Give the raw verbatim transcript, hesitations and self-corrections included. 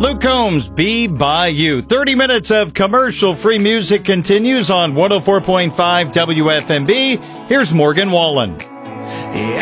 Luke Combs, Be By You. thirty minutes of commercial-free music continues on one oh four point five W F M B. Here's Morgan Wallen. Yeah.